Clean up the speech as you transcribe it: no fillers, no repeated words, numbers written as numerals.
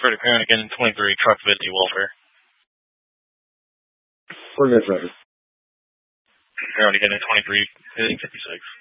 Freddie Perrin 23, Truck 50, welfare. Where's that driver? Perrin 23, hitting 56.